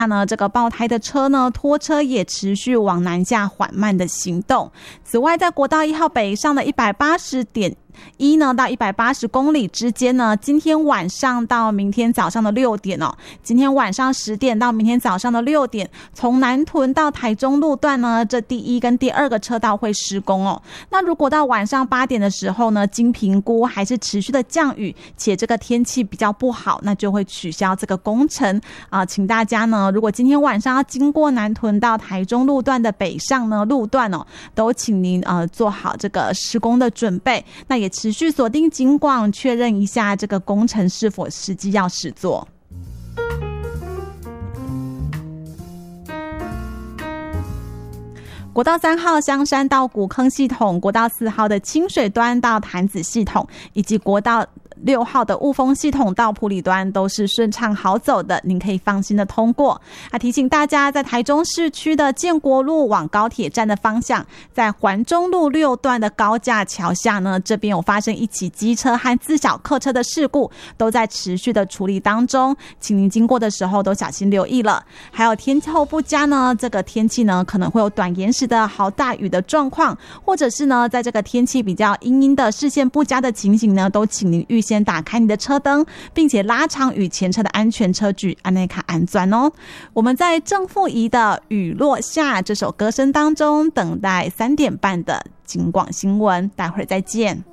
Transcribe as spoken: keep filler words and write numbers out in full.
呢，这个爆胎的车呢，拖车也持续往南下缓慢的行动。此外，在国道一号北上的一百八十点一呢到一百八十公里之间呢，今天晚上到明天早上的六点哦，今天晚上十点到明天早上的六点，从南屯到台中路段呢，这第一跟第二个车道会施工哦。那如果到晚上八点的时候呢，经评估还是持续的降雨，且这个天气比较不好，那就会取消这个工程啊、呃。请大家呢，如果今天晚上要经过南屯到台中路段的北上呢路段哦，都请您呃做好这个施工的准备。那也持续锁定警广，确认一下这个工程是否实际要实作。国道三号香山到古坑系统，国道四号的清水端到潭子系统，以及国道六号的雾峰系统到埔里端都是顺畅好走的，您可以放心的通过。啊，提醒大家，在台中市区的建国路往高铁站的方向，在环中路六段的高架桥下呢，这边有发生一起机车和自小客车的事故，都在持续的处理当中，请您经过的时候都小心留意了。还有天候不佳呢，这个天气呢可能会有短延时的豪大雨的状况，或者是呢在这个天气比较阴阴的视线不佳的情形呢，都请您预先打开你的车灯，并且拉长与前车的安全车距，安内卡安钻哦。我们在郑富仪的雨落下这首歌声当中，等待三点半的警广新闻，待会儿再见。